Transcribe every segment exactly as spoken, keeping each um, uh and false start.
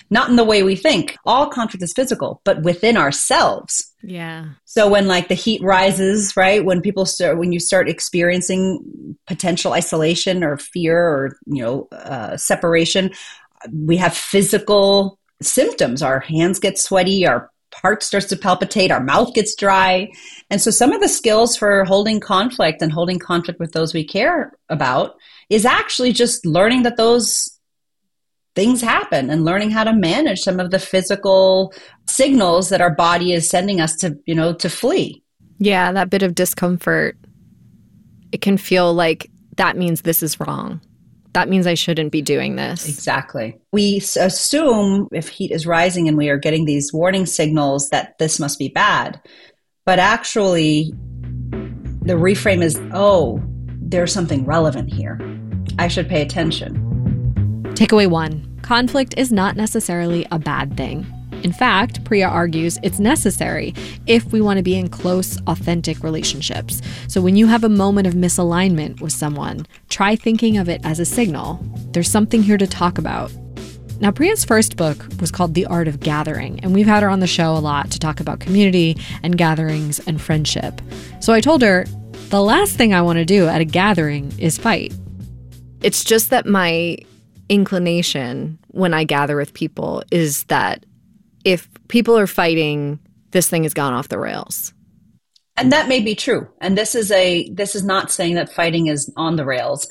not in the way we think. All conflict is physical, but within ourselves. Yeah. So when like the heat rises, right? When people start, when you start experiencing potential isolation or fear or, you know, uh, separation, we have physical symptoms. Our hands get sweaty, our heart starts to palpitate, our mouth gets dry. And so some of the skills for holding conflict and holding conflict with those we care about is actually just learning that those things happen and learning how to manage some of the physical signals that our body is sending us to, you know, to flee. Yeah, that bit of discomfort, it can feel like that means this is wrong. That means I shouldn't be doing this. Exactly. We assume if heat is rising and we are getting these warning signals that this must be bad. But actually, the reframe is, oh, there's something relevant here. I should pay attention. Takeaway one, conflict is not necessarily a bad thing. In fact, Priya argues it's necessary if we want to be in close, authentic relationships. So when you have a moment of misalignment with someone, try thinking of it as a signal. There's something here to talk about. Now, Priya's first book was called The Art of Gathering, and we've had her on the show a lot to talk about community and gatherings and friendship. So I told her, the last thing I want to do at a gathering is fight. It's just that my inclination when I gather with people is that if people are fighting, this thing has gone off the rails. And that may be true. And this is a this is not saying that fighting is on the rails.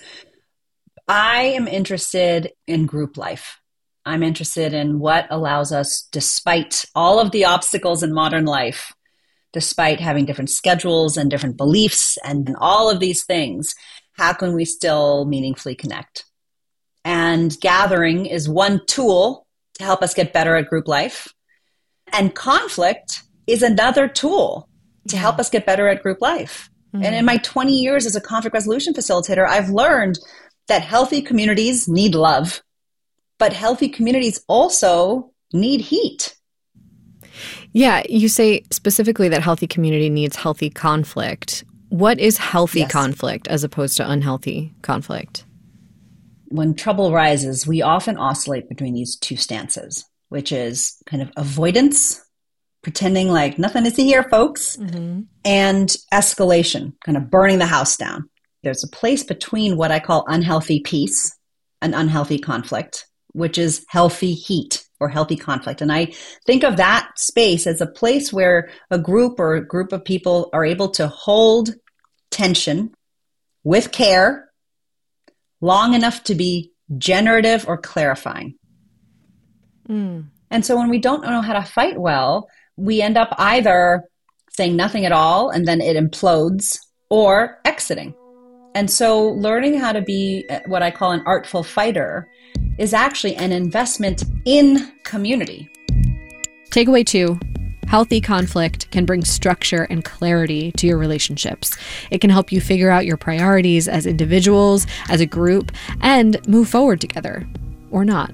I am interested in group life. I'm interested in what allows us, despite all of the obstacles in modern life, despite having different schedules and different beliefs and all of these things, how can we still meaningfully connect? And gathering is one tool to help us get better at group life. And conflict is another tool to help us get better at group life. Mm-hmm. And in my twenty years as a conflict resolution facilitator, I've learned that healthy communities need love, but healthy communities also need heat. Yeah, you say specifically that healthy community needs healthy conflict. What is healthy yes. conflict as opposed to unhealthy conflict? When trouble rises, we often oscillate between these two stances, which is kind of avoidance, pretending like nothing is here, folks, mm-hmm. and escalation, kind of burning the house down. There's a place between what I call unhealthy peace and unhealthy conflict, which is healthy heat or healthy conflict. And I think of that space as a place where a group or a group of people are able to hold tension with care long enough to be generative or clarifying. Mm. And so when we don't know how to fight well, we end up either saying nothing at all and then it implodes, or exiting. And so learning how to be what I call an artful fighter is actually an investment in community. Takeaway two. Healthy conflict can bring structure and clarity to your relationships. It can help you figure out your priorities as individuals, as a group, and move forward together, or not.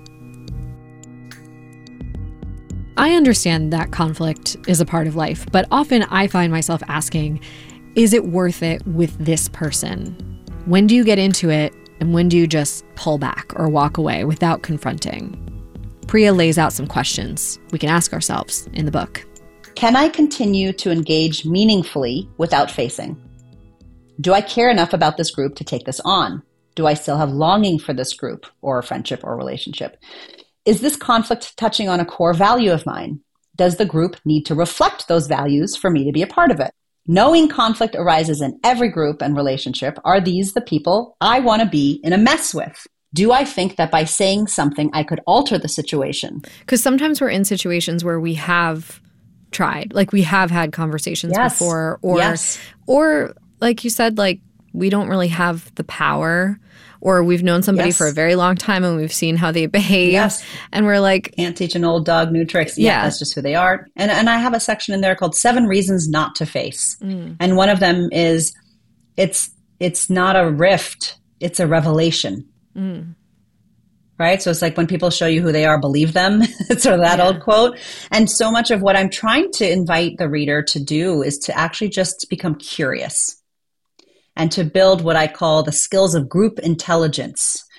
I understand that conflict is a part of life, but often I find myself asking, is it worth it with this person? When do you get into it, and when do you just pull back or walk away without confronting? Priya lays out some questions we can ask ourselves in the book. Can I continue to engage meaningfully without facing? Do I care enough about this group to take this on? Do I still have longing for this group or friendship or relationship? Is this conflict touching on a core value of mine? Does the group need to reflect those values for me to be a part of it? Knowing conflict arises in every group and relationship, are these the people I want to be in a mess with? Do I think that by saying something, I could alter the situation? Because sometimes we're in situations where we have tried, like we have had conversations yes. before, or, yes. or like you said, like we don't really have the power, or we've known somebody yes. for a very long time and we've seen how they behave. Yes. And we're like, can't teach an old dog new tricks. Yeah, yeah. That's just who they are. And, and I have a section in there called Seven Reasons Not to Face. Mm. And one of them is, it's, it's not a rift, it's a revelation. Mm. Right? So it's like when people show you who they are, believe them. It's sort of that yeah. old quote. And so much of what I'm trying to invite the reader to do is to actually just become curious and to build what I call the skills of group intelligence.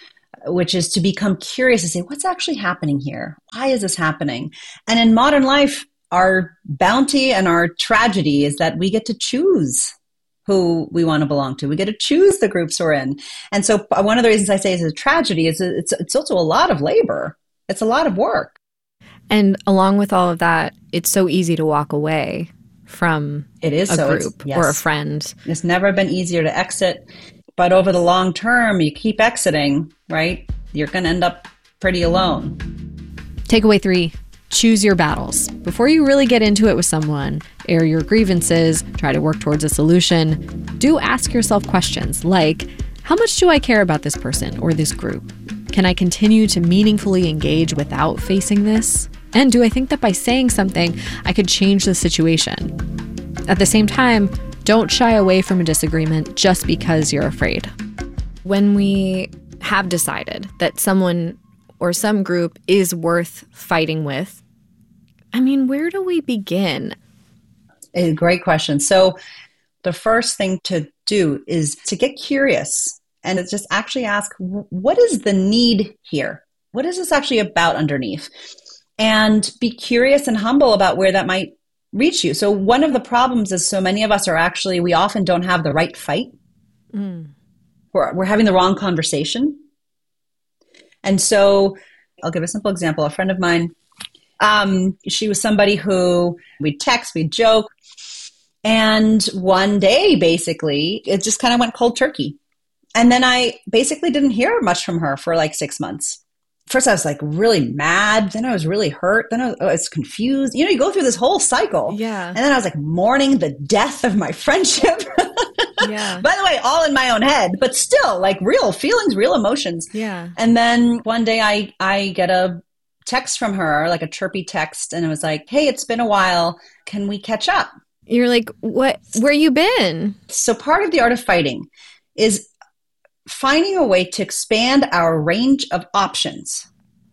which is to become curious and say, what's actually happening here? Why is this happening? And in modern life, our bounty and our tragedy is that we get to choose who we want to belong to. We get to choose the groups we're in. And so one of the reasons I say it's a tragedy is it's, it's also a lot of labor. It's a lot of work. And along with all of that, it's so easy to walk away from it is a so group yes. or a friend. It's never been easier to exit. But over the long term, you keep exiting, right? You're going to end up pretty alone. Takeaway three, choose your battles. Before you really get into it with someone, air your grievances, try to work towards a solution, do ask yourself questions like, how much do I care about this person or this group? Can I continue to meaningfully engage without facing this? And do I think that by saying something, I could change the situation? At the same time, don't shy away from a disagreement just because you're afraid. When we have decided that someone or some group is worth fighting with, I mean, where do we begin? A great question. So the first thing to do is to get curious and to just actually ask, what is the need here? What is this actually about underneath? And be curious and humble about where that might reach you. So one of the problems is so many of us are actually, we often don't have the right fight. Mm. We're, we're having the wrong conversation. And so I'll give a simple example. A friend of mine, um, she was somebody who we'd text, we'd joke. And one day, basically, it just kind of went cold turkey. And then I basically didn't hear much from her for like six months. First, I was like really mad. Then I was really hurt. Then I was, I was confused. You know, you go through this whole cycle. Yeah. And then I was like mourning the death of my friendship. Yeah. By the way, all in my own head, but still like real feelings, real emotions. Yeah. And then one day I, I get a text from her, like a chirpy text. And it was like, hey, it's been a while. Can we catch up? You're like, what, where you been? So part of the art of fighting is finding a way to expand our range of options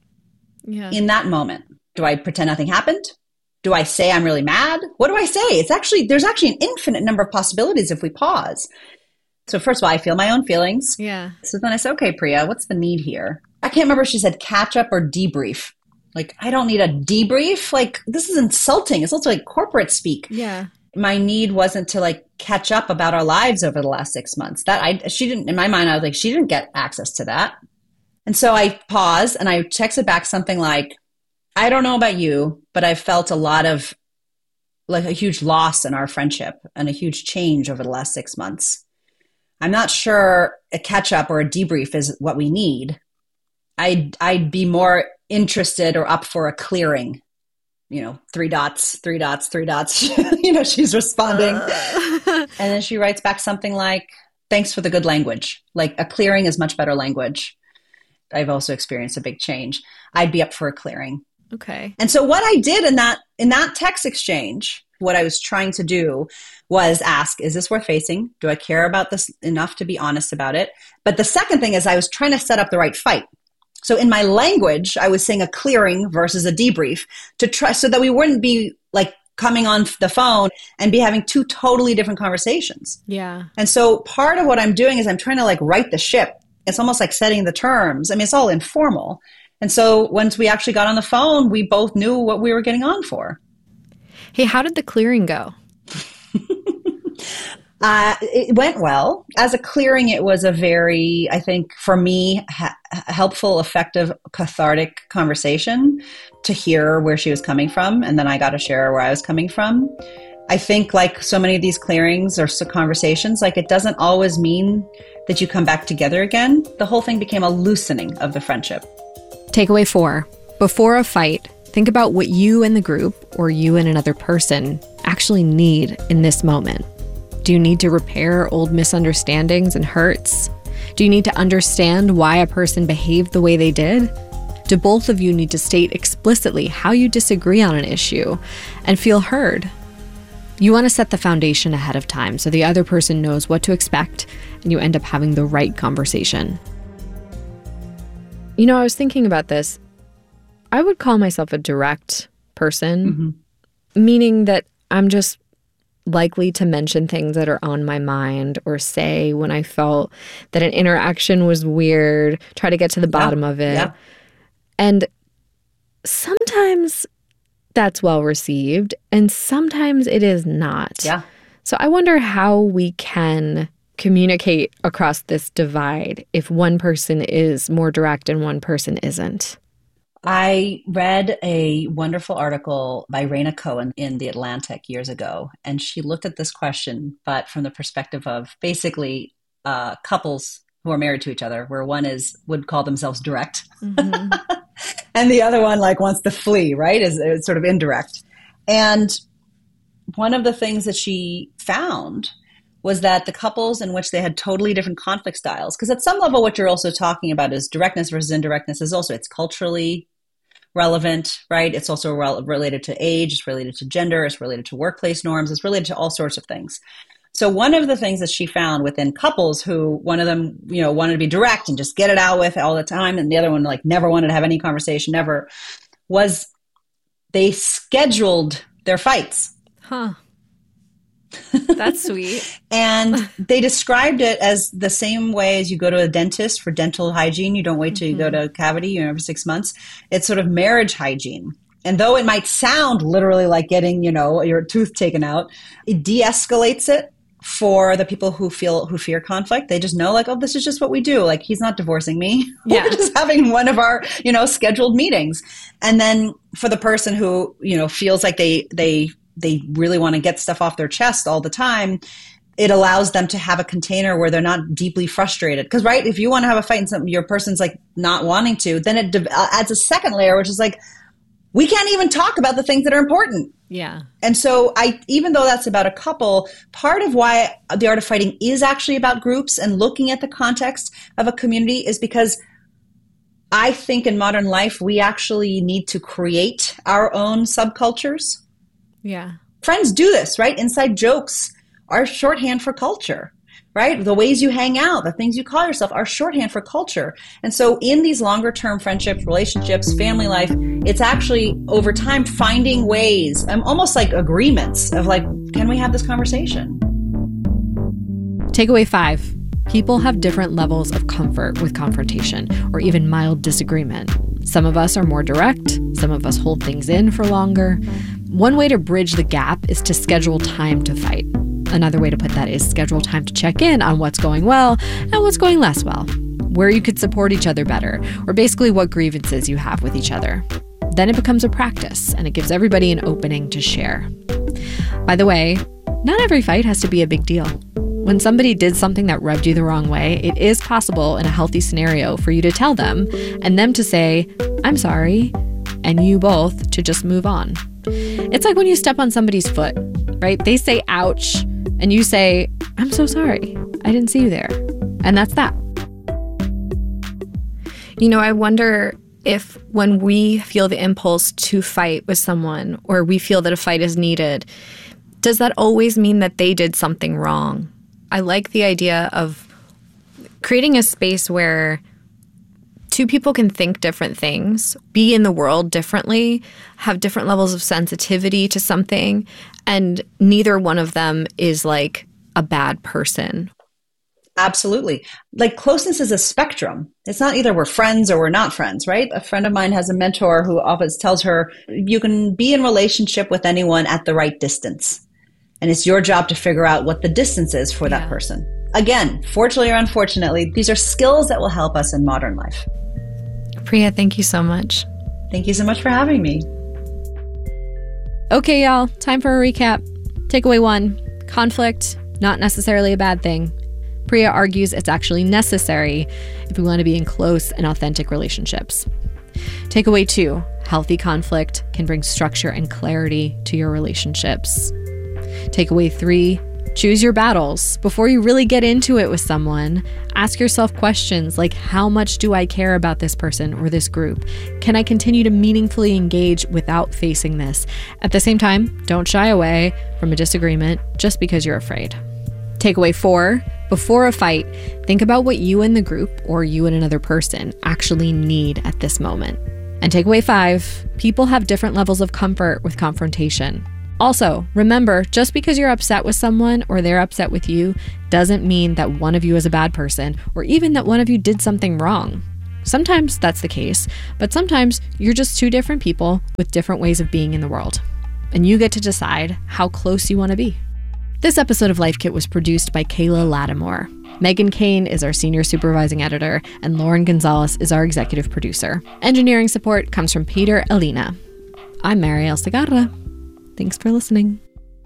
yeah. in that moment. Do I pretend nothing happened? Do I say I'm really mad? What do I say? It's actually, there's actually an infinite number of possibilities if we pause. So first of all, I feel my own feelings. Yeah. So then I said, okay, Priya, what's the need here? I can't remember if she said catch up or debrief. Like, I don't need a debrief. Like, this is insulting. It's also like corporate speak. Yeah. My need wasn't to like catch up about our lives over the last six months. That I, she didn't, in my mind, I was like, she didn't get access to that. And so I paused and I texted back something like, I don't know about you, but I've felt a lot of like a huge loss in our friendship and a huge change over the last six months. I'm not sure a catch up or a debrief is what we need. I'd, I'd be more interested or up for a clearing. You know, three dots, three dots, three dots. You know, she's responding. Uh. And then she writes back something like, thanks for the good language. Like a clearing is much better language. I've also experienced a big change. I'd be up for a clearing. Okay. And so what I did in that in that text exchange, what I was trying to do was ask, is this worth facing? Do I care about this enough to be honest about it? But the second thing is I was trying to set up the right fight. So in my language, I was saying a clearing versus a debrief to try so that we wouldn't be like coming on the phone and be having two totally different conversations. Yeah. And so part of what I'm doing is I'm trying to like right the ship. It's almost like setting the terms. I mean, it's all informal. And so once we actually got on the phone, we both knew what we were getting on for. Hey, how did the clearing go? Uh, it went well. As a clearing, it was a very, I think, for me, ha- helpful, effective, cathartic conversation to hear where she was coming from. And then I got to share where I was coming from. I think like so many of these clearings or so conversations, like it doesn't always mean that you come back together again. The whole thing became a loosening of the friendship. Takeaway four, before a fight, think about what you and the group or you and another person actually need in this moment. Do you need to repair old misunderstandings and hurts? Do you need to understand why a person behaved the way they did? Do both of you need to state explicitly how you disagree on an issue and feel heard? You want to set the foundation ahead of time so the other person knows what to expect and you end up having the right conversation. You know, I was thinking about this. I would call myself a direct person, mm-hmm. meaning that I'm just likely to mention things that are on my mind or say when I felt that an interaction was weird, try to get to the bottom yeah, of it. Yeah. And sometimes that's well received and sometimes it is not. Yeah. So I wonder how we can communicate across this divide if one person is more direct and one person isn't. I read a wonderful article by Raina Cohen in The Atlantic years ago, and she looked at this question, but from the perspective of basically uh, couples who are married to each other, where one is would call themselves direct, mm-hmm. and the other one like wants to flee, right? Is, is sort of indirect. And one of the things that she found was that the couples in which they had totally different conflict styles, because at some level what you're also talking about is directness versus indirectness is also, it's culturally relevant, right? It's also rel- related to age, it's related to gender, it's related to workplace norms, it's related to all sorts of things. So one of the things that she found within couples who one of them, you know, wanted to be direct and just get it out with all the time, and the other one like never wanted to have any conversation, never, was they scheduled their fights. Huh. That's sweet. And they described it as the same way as you go to a dentist for dental hygiene. You don't wait till mm-hmm. you go to a cavity, you know, every six months. It's sort of marriage hygiene. And though it might sound literally like getting, you know, your tooth taken out, it de-escalates it for the people who feel, who fear conflict. They just know like, oh, this is just what we do. Like, he's not divorcing me. Yeah. We're just having one of our, you know, scheduled meetings. And then for the person who, you know, feels like they, they, they really want to get stuff off their chest all the time, it allows them to have a container where they're not deeply frustrated. Because, right, if you want to have a fight and some, your person's like not wanting to, then it de- adds a second layer, which is like, we can't even talk about the things that are important. Yeah. And so I, even though that's about a couple, part of why The Art of Fighting is actually about groups and looking at the context of a community is because I think in modern life, we actually need to create our own subcultures. Yeah. Friends do this, right? Inside jokes are shorthand for culture, right? The ways you hang out, the things you call yourself are shorthand for culture. And so in these longer term friendships, relationships, family life, it's actually over time finding ways, um, almost like agreements of like, can we have this conversation? Takeaway five. People have different levels of comfort with confrontation or even mild disagreement. Some of us are more direct. Some of us hold things in for longer. One way to bridge the gap is to schedule time to fight. Another way to put that is schedule time to check in on what's going well and what's going less well, where you could support each other better, or basically what grievances you have with each other. Then it becomes a practice, and it gives everybody an opening to share. By the way, not every fight has to be a big deal. When somebody did something that rubbed you the wrong way, it is possible in a healthy scenario for you to tell them and them to say, I'm sorry, and you both to just move on. It's like when you step on somebody's foot, right? They say, ouch, and you say, I'm so sorry. I didn't see you there. And that's that. You know, I wonder if when we feel the impulse to fight with someone or we feel that a fight is needed, does that always mean that they did something wrong? I like the idea of creating a space where two people can think different things, be in the world differently, have different levels of sensitivity to something, and neither one of them is like a bad person. Absolutely. Like closeness is a spectrum. It's not either we're friends or we're not friends, right? A friend of mine has a mentor who always tells her, you can be in relationship with anyone at the right distance. And it's your job to figure out what the distance is for yeah. that person. Again, fortunately or unfortunately, these are skills that will help us in modern life. Priya, thank you so much. Thank you so much for having me. Okay, y'all, time for a recap. Takeaway one, conflict, not necessarily a bad thing. Priya argues it's actually necessary if we want to be in close and authentic relationships. Takeaway two, healthy conflict can bring structure and clarity to your relationships. Takeaway three, choose your battles. Before you really get into it with someone, ask yourself questions like, how much do I care about this person or this group? Can I continue to meaningfully engage without facing this? At the same time, don't shy away from a disagreement just because you're afraid. Takeaway four, before a fight, think about what you and the group or you and another person actually need at this moment. And takeaway five, people have different levels of comfort with confrontation. Also, remember, just because you're upset with someone or they're upset with you doesn't mean that one of you is a bad person or even that one of you did something wrong. Sometimes that's the case, but sometimes you're just two different people with different ways of being in the world. And you get to decide how close you want to be. This episode of Life Kit was produced by Kayla Lattimore. Megan Kane is our senior supervising editor, and Lauren Gonzalez is our executive producer. Engineering support comes from Peter Alina. I'm Mariel Segarra. Thanks for listening.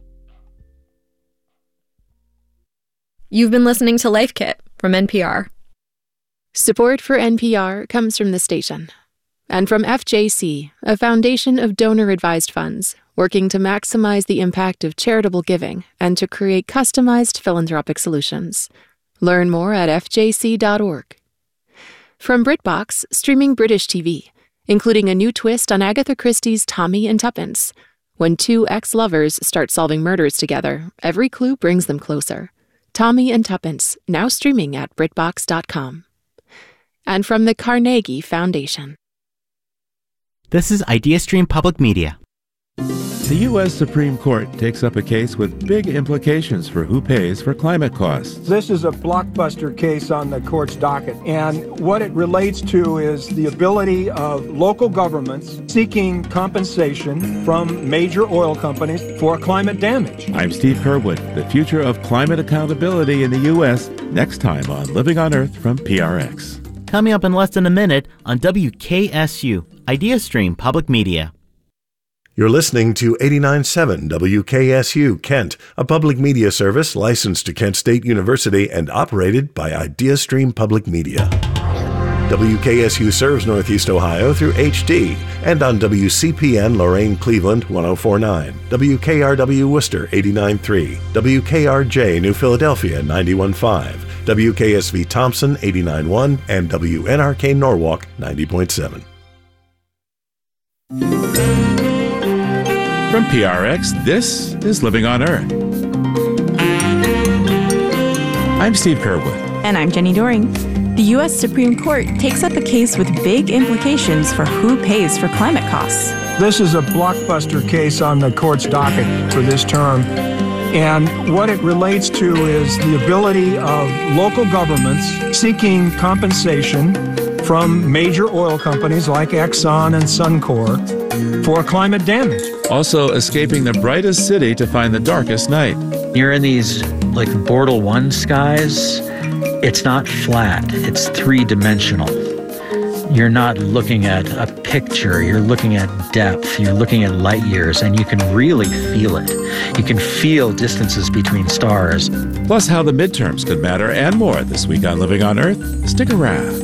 You've been listening to Life Kit from N P R. Support for N P R comes from the station and from F J C, a foundation of donor-advised funds working to maximize the impact of charitable giving and to create customized philanthropic solutions. Learn more at f j c dot org. From BritBox, streaming British T V, including a new twist on Agatha Christie's Tommy and Tuppence. When two ex-lovers start solving murders together, every clue brings them closer. Tommy and Tuppence, now streaming at brit box dot com. And from the Carnegie Foundation. This is IdeaStream Public Media. The U S Supreme Court takes up a case with big implications for who pays for climate costs. This is a blockbuster case on the court's docket, and what it relates to is the ability of local governments seeking compensation from major oil companies for climate damage. I'm Steve Curwood. The future of climate accountability in the U S next time on Living on Earth from P R X. Coming up in less than a minute on W K S U, IdeaStream Public Media. You're listening to eighty-nine point seven W K S U Kent, a public media service licensed to Kent State University and operated by IdeaStream Public Media. W K S U serves Northeast Ohio through H D and on W C P N Lorain Cleveland one oh four point nine, W K R W Worcester eighty-nine point three, W K R J New Philadelphia ninety-one point five, W K S V Thompson eighty-nine point one, and W N R K Norwalk ninety point seven. From P R X, this is Living on Earth. I'm Steve Curwood. And I'm Jenny Doring. The U S Supreme Court takes up a case with big implications for who pays for climate costs. This is a blockbuster case on the court's docket for this term, and what it relates to is the ability of local governments seeking compensation from major oil companies like Exxon and Suncor for climate damage. Also escaping the brightest city to find the darkest night. You're in these like Bortle one skies. It's not flat, it's three-dimensional. You're not looking at a picture, you're looking at depth, you're looking at light years, and you can really feel it. You can feel distances between stars. Plus how the midterms could matter and more this week on Living on Earth. Stick around.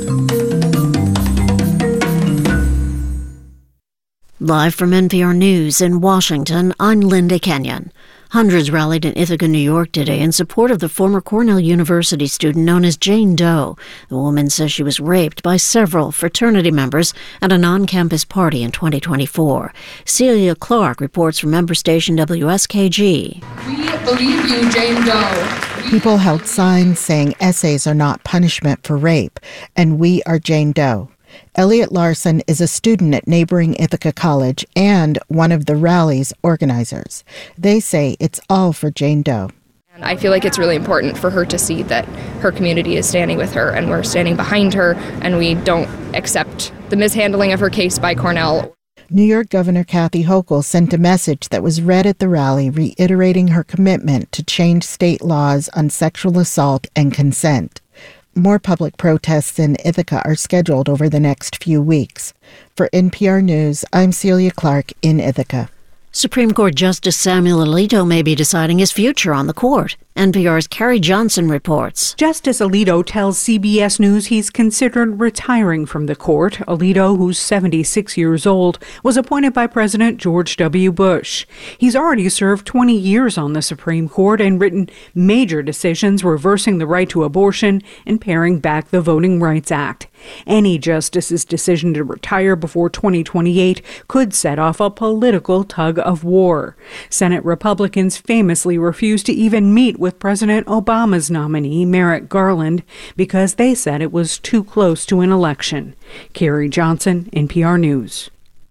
Live from N P R News in Washington, I'm Linda Kenyon. Hundreds rallied in Ithaca, New York today in support of the former Cornell University student known as Jane Doe. The woman says she was raped by several fraternity members at a non-campus party in twenty twenty-four. Celia Clark reports from member station W S K G. We believe you, Jane Doe. People held signs saying essays are not punishment for rape, and we are Jane Doe. Elliot Larson is a student at neighboring Ithaca College and one of the rally's organizers. They say it's all for Jane Doe. And I feel like it's really important for her to see that her community is standing with her and we're standing behind her and we don't accept the mishandling of her case by Cornell. New York Governor Kathy Hochul sent a message that was read at the rally reiterating her commitment to change state laws on sexual assault and consent. More public protests in Ithaca are scheduled over the next few weeks. For N P R News, I'm Celia Clark in Ithaca. Supreme Court Justice Samuel Alito may be deciding his future on the court. N P R's Carrie Johnson reports. Justice Alito tells C B S News he's considered retiring from the court. Alito, who's seventy-six years old, was appointed by President George W. Bush. He's already served twenty years on the Supreme Court and written major decisions reversing the right to abortion and paring back the Voting Rights Act. Any justice's decision to retire before twenty twenty-eight could set off a political tug of war. Senate Republicans famously refused to even meet with President Obama's nominee, Merrick Garland, because they said it was too close to an election. Carrie Johnson, N P R News.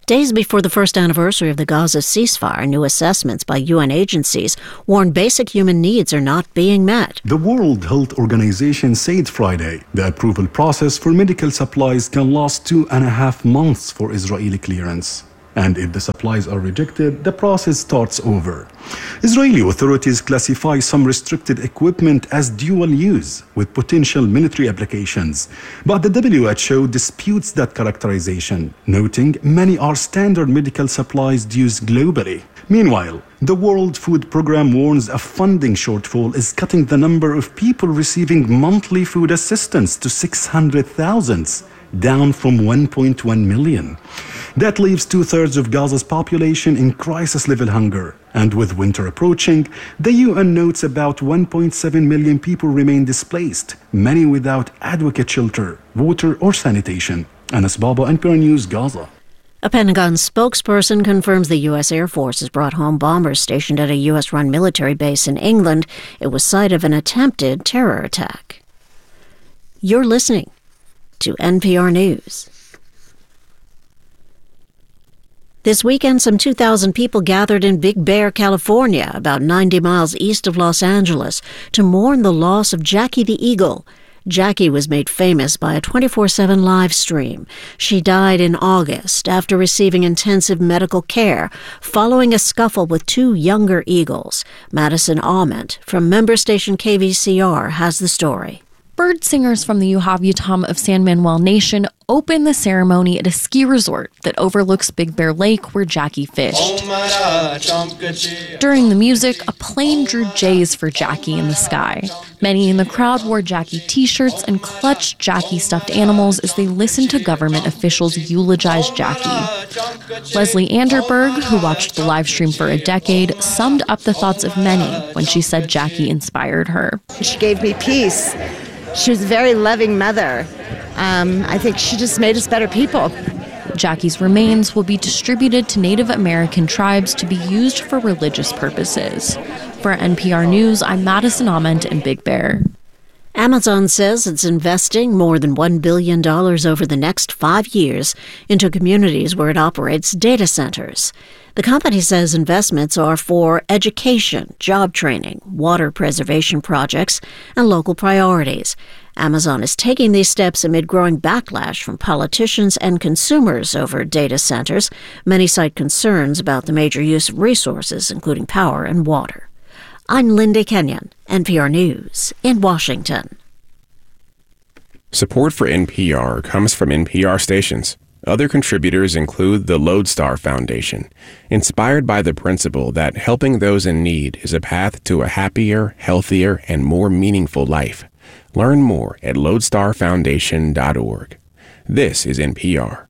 Days before the first anniversary of the Gaza ceasefire, new assessments by U N agencies warn basic human needs are not being met. The World Health Organization said Friday the approval process for medical supplies can last two and a half months for Israeli clearance. And if the supplies are rejected, the process starts over. Israeli authorities classify some restricted equipment as dual use with potential military applications. But the W H O disputes that characterization, noting many are standard medical supplies used globally. Meanwhile, the World Food Programme warns a funding shortfall is cutting the number of people receiving monthly food assistance to six hundred thousand, down from one point one million. That leaves two-thirds of Gaza's population in crisis-level hunger. And with winter approaching, the U N notes about one point seven million people remain displaced, many without adequate shelter, water, or sanitation. Anas Baba, N P R News, Gaza. A Pentagon spokesperson confirms the U S Air Force has brought home bombers stationed at a U S-run military base in England. It was site of an attempted terror attack. You're listening to N P R News. This weekend, some two thousand people gathered in Big Bear, California, about ninety miles east of Los Angeles, to mourn the loss of Jackie the Eagle. Jackie was made famous by a twenty-four seven live stream. She died in August after receiving intensive medical care following a scuffle with two younger eagles. Madison Ament from member station K V C R has the story. Bird singers from the Yuhav-Yutam of San Manuel Nation open the ceremony at a ski resort that overlooks Big Bear Lake where Jackie fished. During the music, a plane drew J's for Jackie in the sky. Many in the crowd wore Jackie t-shirts and clutched Jackie stuffed animals as they listened to government officials eulogize Jackie. Leslie Anderberg, who watched the live stream for a decade, summed up the thoughts of many when she said Jackie inspired her. She gave me peace. She was a very loving mother. Um, I think she just made us better people. Jackie's remains will be distributed to Native American tribes to be used for religious purposes. For N P R News, I'm Madison Ament in Big Bear. Amazon says it's investing more than one billion dollars over the next five years into communities where it operates data centers. The company says investments are for education, job training, water preservation projects, and local priorities. Amazon is taking these steps amid growing backlash from politicians and consumers over data centers. Many cite concerns about the major use of resources, including power and water. I'm Linda Kenyon, N P R News in Washington. Support for N P R comes from N P R stations. Other contributors include the Lodestar Foundation, inspired by the principle that helping those in need is a path to a happier, healthier, and more meaningful life. Learn more at lodestar foundation dot org. This is N P R.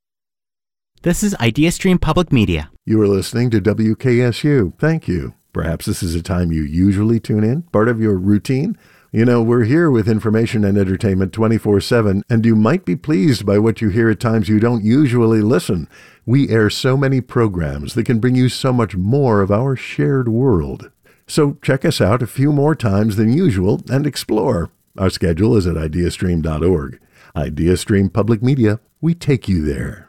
This is IdeaStream Public Media. You are listening to W K S U. Thank you. Perhaps this is a time you usually tune in, part of your routine. You know, we're here with information and entertainment twenty-four seven, and you might be pleased by what you hear at times you don't usually listen. We air so many programs that can bring you so much more of our shared world. So check us out a few more times than usual and explore. Our schedule is at ideastream dot org. IdeaStream Public Media, we take you there.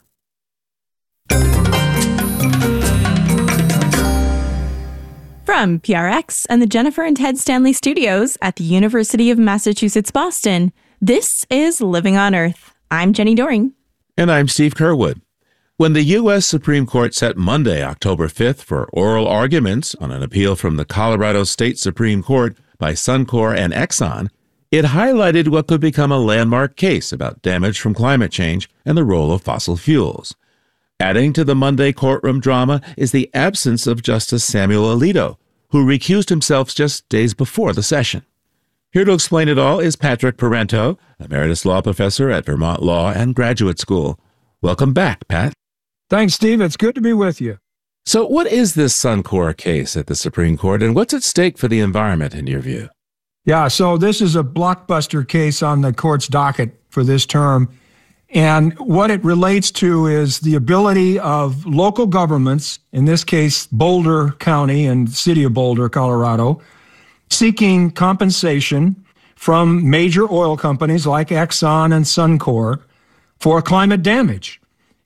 From P R X and the Jennifer and Ted Stanley Studios at the University of Massachusetts, Boston, this is Living on Earth. I'm Jenny Doring. And I'm Steve Curwood. When the U S Supreme Court set Monday, October fifth, for oral arguments on an appeal from the Colorado State Supreme Court by Suncor and Exxon, it highlighted what could become a landmark case about damage from climate change and the role of fossil fuels. Adding to the Monday courtroom drama is the absence of Justice Samuel Alito, who recused himself just days before the session. Here to explain it all is Patrick Parento, emeritus law professor at Vermont Law and Graduate School. Welcome back, Pat. Thanks, Steve. It's good to be with you. So what is this Suncor case at the Supreme Court, and what's at stake for the environment, in your view? Yeah, so this is a blockbuster case on the court's docket for this term. And what it relates to is the ability of local governments, in this case, Boulder County and City of Boulder, Colorado, seeking compensation from major oil companies like Exxon and Suncor for climate damage.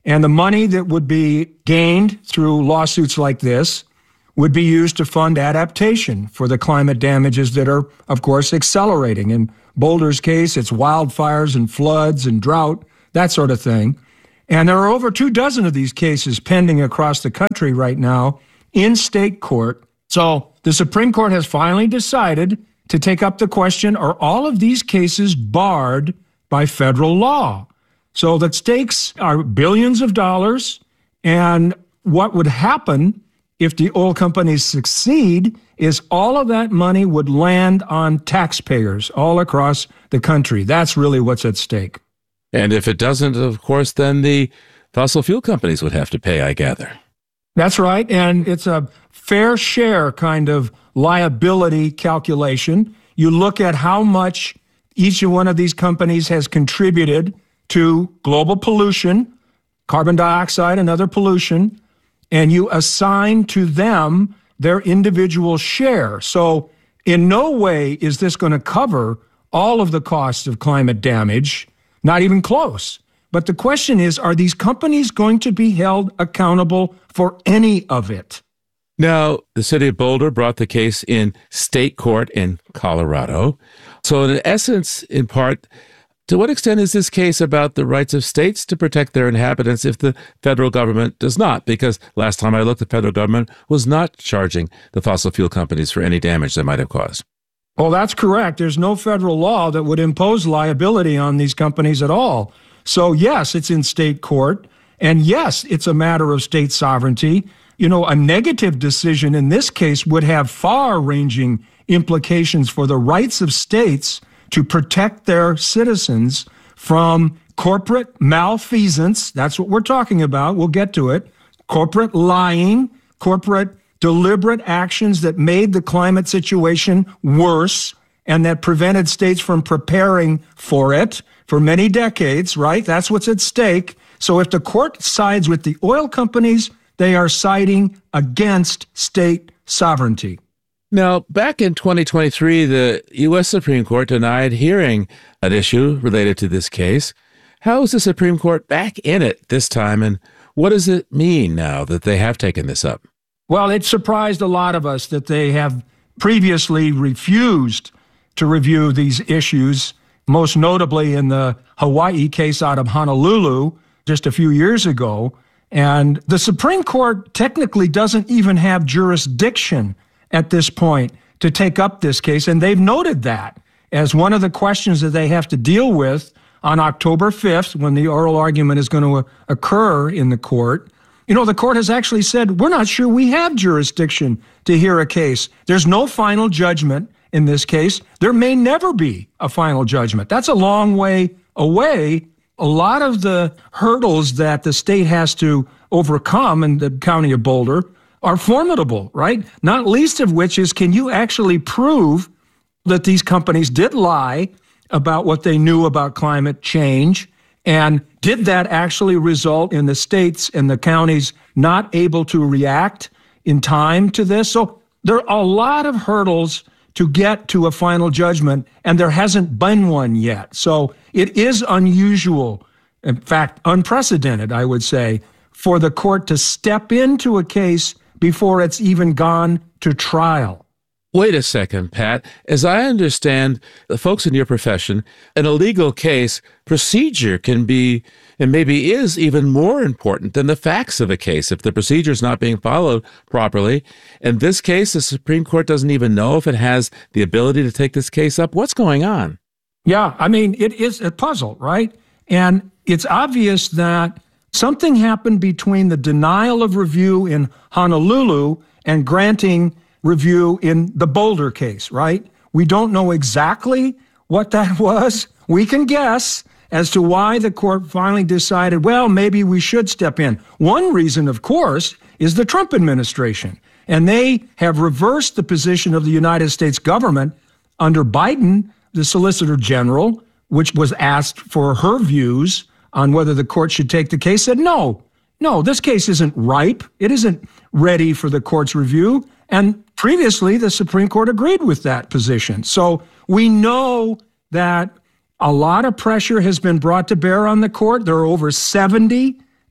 And the money that would be gained through lawsuits like this would be used to fund adaptation for the climate damages that are, of course, accelerating. In Boulder's case, it's wildfires and floods and drought, that sort of thing. And there are over two dozen of these cases pending across the country right now in state court. So the Supreme Court has finally decided to take up the question, are all of these cases barred by federal law? So the stakes are billions of dollars, and what would happen if the oil companies succeed is all of that money would land on taxpayers all across the country. That's really what's at stake. And if it doesn't, of course, then the fossil fuel companies would have to pay, I gather. That's right, and it's a fair share kind of liability calculation. You look at how much each one of these companies has contributed to global pollution, carbon dioxide and other pollution, and you assign to them their individual share. So in no way is this going to cover all of the costs of climate damage, not even close. But the question is, are these companies going to be held accountable for any of it? Now, the city of Boulder brought the case in state court in Colorado. So in essence, in part, to what extent is this case about the rights of states to protect their inhabitants if the federal government does not? Because last time I looked, the federal government was not charging the fossil fuel companies for any damage they might have caused. Well, that's correct. There's no federal law that would impose liability on these companies at all. So yes, it's in state court. And yes, it's a matter of state sovereignty. You know, a negative decision in this case would have far-ranging implications for the rights of states to protect their citizens from corporate malfeasance. That's what we're talking about. We'll get to it. Corporate lying, corporate deliberate actions that made the climate situation worse and that prevented states from preparing for it for many decades, right? That's what's at stake. So if the court sides with the oil companies, they are siding against state sovereignty. Now, back in twenty twenty-three, the U S Supreme Court denied hearing an issue related to this case. How is the Supreme Court back in it this time, and what does it mean now that they have taken this up? Well, it surprised a lot of us that they have previously refused to review these issues, most notably in the Hawaii case out of Honolulu just a few years ago. And the Supreme Court technically doesn't even have jurisdiction at this point to take up this case. And they've noted that as one of the questions that they have to deal with on October fifth, when the oral argument is going to occur in the court. You know, the court has actually said, we're not sure we have jurisdiction to hear a case. There's no final judgment in this case. There may never be a final judgment. That's a long way away. A lot of the hurdles that the state has to overcome in the county of Boulder are formidable, right? Not least of which is, can you actually prove that these companies did lie about what they knew about climate change? And did that actually result in the states and the counties not able to react in time to this? So there are a lot of hurdles to get to a final judgment, and there hasn't been one yet. So it is unusual, in fact, unprecedented, I would say, for the court to step into a case before it's even gone to trial. Wait a second, Pat. As I understand, the folks in your profession, in a legal case, procedure can be, and maybe is, even more important than the facts of a case if the procedure is not being followed properly. In this case, the Supreme Court doesn't even know if it has the ability to take this case up. What's going on? Yeah, I mean, it is a puzzle, right? And it's obvious that something happened between the denial of review in Honolulu and granting review in the Boulder case, right? We don't know exactly what that was. We can guess as to why the court finally decided, well, maybe we should step in. One reason, of course, is the Trump administration. And they have reversed the position of the United States government under Biden, the Solicitor General, which was asked for her views on whether the court should take the case, said, no, no, this case isn't ripe. It isn't ready for the court's review. And previously, the Supreme Court agreed with that position. So we know that a lot of pressure has been brought to bear on the court. There are over seventy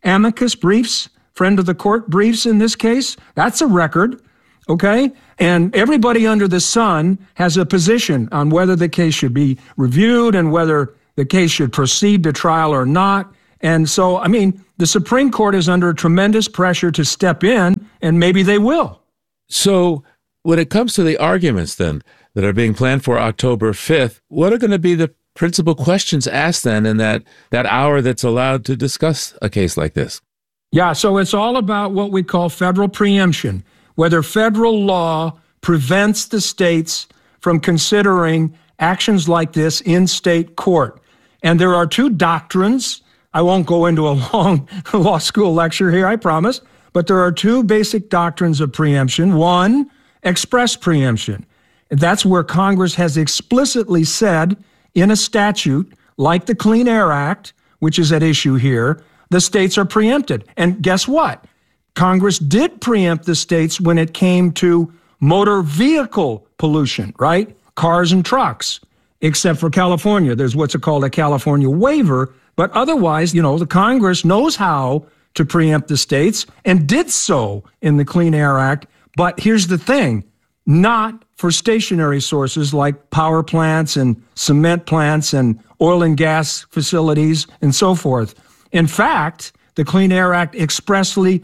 amicus briefs, friend of the court briefs in this case. That's a record, okay? And everybody under the sun has a position on whether the case should be reviewed and whether the case should proceed to trial or not. And so, I mean, the Supreme Court is under tremendous pressure to step in, and maybe they will. So when it comes to the arguments then that are being planned for October fifth, what are going to be the principal questions asked then in that, that hour that's allowed to discuss a case like this? Yeah, so it's all about what we call federal preemption, whether federal law prevents the states from considering actions like this in state court. And there are two doctrines. I won't go into a long law school lecture here, I promise, but there are two basic doctrines of preemption. One, express preemption. That's where Congress has explicitly said in a statute like the Clean Air Act, which is at issue here, the states are preempted. And guess what? Congress did preempt the states when it came to motor vehicle pollution, right? Cars and trucks, except for California. There's what's called a California waiver. But otherwise, you know, the Congress knows how to preempt the states and did so in the Clean Air Act. But here's the thing, not for stationary sources like power plants and cement plants and oil and gas facilities and so forth. In fact, the Clean Air Act expressly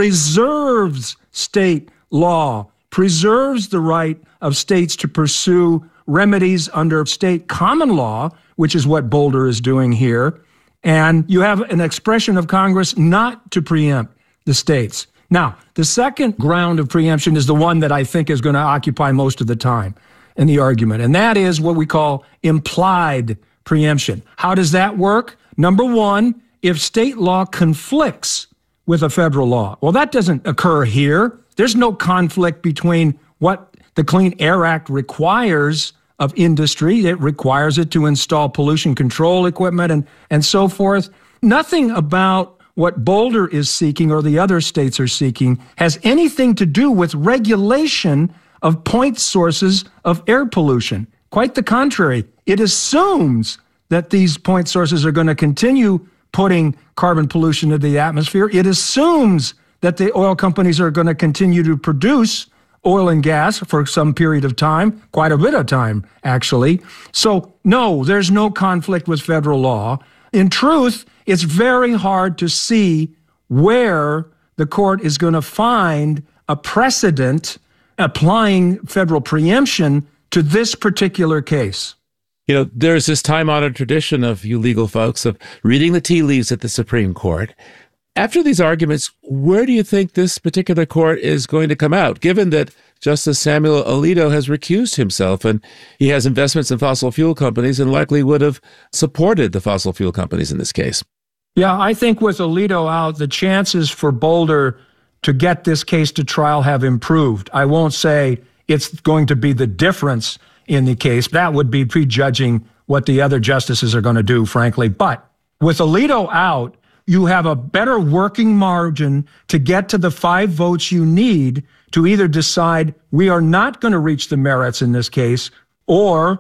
preserves state law, preserves the right of states to pursue remedies under state common law, which is what Boulder is doing here. And you have an expression of Congress not to preempt the states. Now, the second ground of preemption is the one that I think is going to occupy most of the time in the argument, and that is what we call implied preemption. How does that work? Number one, if state law conflicts with a federal law. Well, that doesn't occur here. There's no conflict between what the Clean Air Act requires of industry. It requires it to install pollution control equipment and, and so forth. Nothing about what Boulder is seeking or the other states are seeking has anything to do with regulation of point sources of air pollution. Quite the contrary. It assumes that these point sources are going to continue putting carbon pollution into the atmosphere. It assumes that the oil companies are going to continue to produce oil and gas for some period of time, quite a bit of time, actually. So, no, there's no conflict with federal law. In truth, it's very hard to see where the court is going to find a precedent applying federal preemption to this particular case. You know, there's this time-honored tradition of you legal folks of reading the tea leaves at the Supreme Court. After these arguments, where do you think this particular court is going to come out, given that Justice Samuel Alito has recused himself and he has investments in fossil fuel companies and likely would have supported the fossil fuel companies in this case? Yeah, I think with Alito out, the chances for Boulder to get this case to trial have improved. I won't say it's going to be the difference in the case. That would be prejudging what the other justices are going to do, frankly. But with Alito out, you have a better working margin to get to the five votes you need to either decide we are not going to reach the merits in this case, or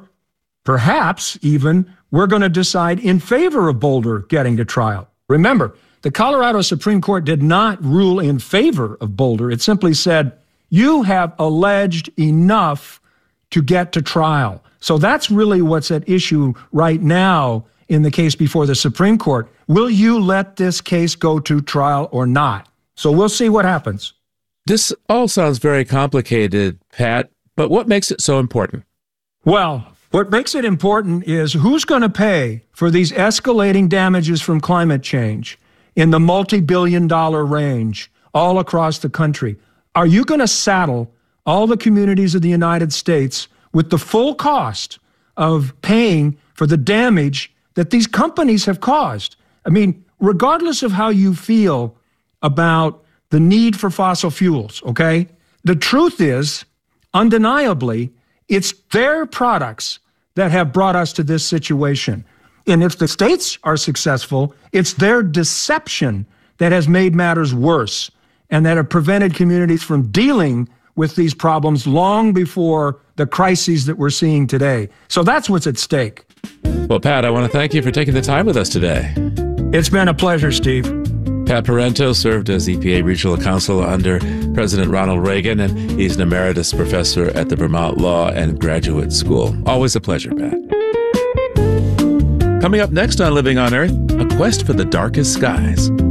perhaps even we're going to decide in favor of Boulder getting to trial. Remember, the Colorado Supreme Court did not rule in favor of Boulder. It simply said, you have alleged enough to get to trial. So that's really what's at issue right now in the case before the Supreme Court. Will you let this case go to trial or not? So we'll see what happens. This all sounds very complicated, Pat, but what makes it so important? Well, what makes it important is who's going to pay for these escalating damages from climate change in the multi-billion dollar range all across the country. Are you going to saddle all the communities of the United States with the full cost of paying for the damage that these companies have caused? I mean, regardless of how you feel about the need for fossil fuels, okay? The truth is, undeniably, it's their products that have brought us to this situation. And if the states are successful, it's their deception that has made matters worse and that have prevented communities from dealing with these problems long before the crises that we're seeing today. So that's what's at stake. Well, Pat, I want to thank you for taking the time with us today. It's been a pleasure, Steve. Pat Parento served as E P A Regional Counsel under President Ronald Reagan, and he's an emeritus professor at the Vermont Law and Graduate School. Always a pleasure, Pat. Coming up next on Living on Earth, a quest for the darkest skies.